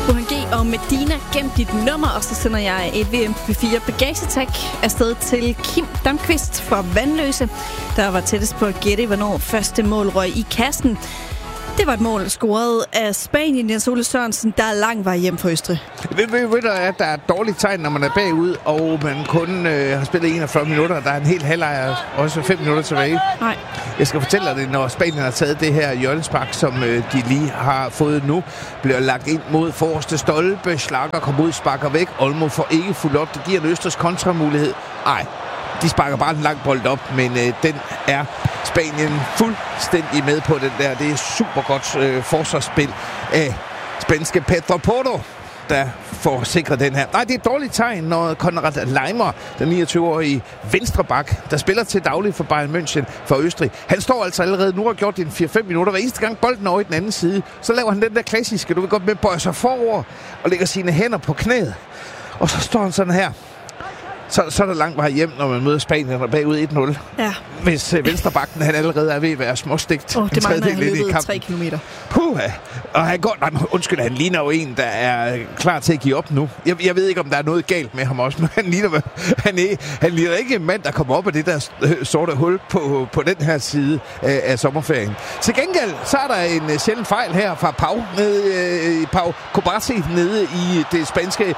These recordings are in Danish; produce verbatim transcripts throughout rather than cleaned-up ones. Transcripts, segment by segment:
Johan G. og Medina, gem dit nummer, og så sender jeg et V M P fire bagagetag afsted til Kim Damqvist fra Vandløse, der var tættest på at gætte, hvornår første mål røg i kassen. Det var et mål scoret af Spanien, Jens Ole Sørensen, der er lang vej hjem fra Østrig. Ved, ved, ved du, at der er et dårligt tegn, når man er bagud, og man kun øh, har spillet enogfyrre minutter. Der er en hel halvleg, også fem minutter tilbage. Nej. Jeg skal fortælle dig det, når Spanien har taget det her hjørnespark, som øh, de lige har fået nu, bliver lagt ind mod forreste stolpe. Schlager kommer ud, sparker væk. Olmo får ikke fuldt op. Det giver en Østrigs kontramulighed. Nej, de sparker bare en lang bold op, men øh, den er Spanien fuldstændig med på den der. Det er super godt øh, forsvarsspil af spanske Pedro Porro, der får sikret den her. Nej, det er et dårligt tegn, når Konrad Leimer, den niogtyve-årige venstrebak, der spiller til daglig for Bayern München for Østrig. Han står altså allerede nu og har gjort det i fire fem minutter. Hver eneste gang bolden over i den anden side, så laver han den der klassiske, du vil godt med, bøjer sig forover og lægger sine hænder på knæet. Og så står han sådan her. Så, så er der langt vej hjem, når man møder Spanien og bagud et nul. Ja. Hvis øh, venstrebakken han allerede er ved at være småstegt. Åh, oh, det mangler han løbet tre kilometer. Puh, og han går... Nej, undskyld, han ligner jo en, der er klar til at give op nu. Jeg, jeg ved ikke, om der er noget galt med ham også, men han ligner, han er, han ligner ikke en mand, der kommer op af det der øh, sorte hul på, på den her side øh, af sommerferien. Til gengæld, så er der en øh, sjælden fejl her fra Pau, nede, øh, Pau Kubasi nede i det spanske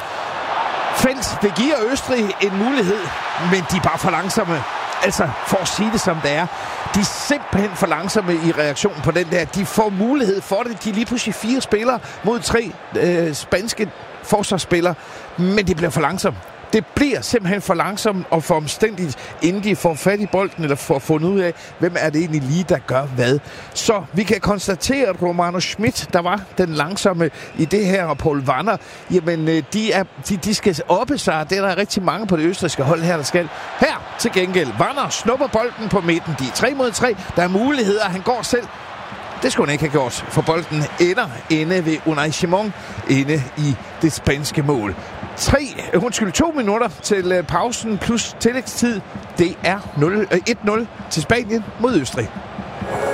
felt. Det giver Østrig en mulighed, men de er bare for langsomme. Altså, for at sige det som det er. De er simpelthen for langsomme i reaktionen på den der. De får mulighed for det. De er lige pludselig fire spillere mod tre øh, spanske forsvarsspillere, men de bliver for langsomme. Det bliver simpelthen for langsomt og for omstændigt, inden de får fat i bolden, eller får fundet ud af, hvem er det egentlig lige, der gør hvad. Så vi kan konstatere, at Romano Schmidt, der var den langsomme i det her, og Paul Wanner, jamen de, er, de, de skal oppe sig. Det er der rigtig mange på det østrigske hold her, der skal. Her til gengæld, Wanner snupper bolden på midten. De er tre mod tre. Der er muligheder. Han går selv. Det skulle han ikke have gjort, for bolden ender inde ved Unai Simon, inde i det spanske mål. Tre, undskyld, to minutter til pausen plus tillægstid. Det er et nul til Spanien mod Østrig.